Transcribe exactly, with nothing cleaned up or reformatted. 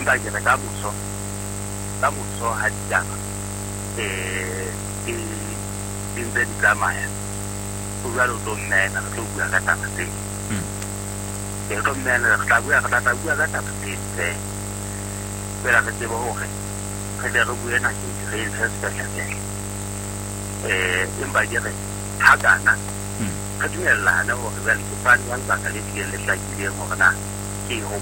empa ke re ka boso ka boso ha ditaba eh di di ntse di tsamaya o jalo o tlo nnena re tlo bua ka taba tse ke tlo nnena re tla bua ka taba bua ka taba tse tse pela re tsebo hore re le re bue na ke re ntshe sepetlele eh empa ke re ha kana re dumellana hore ba le tsana ba ka le di le hlakile hore na ke ho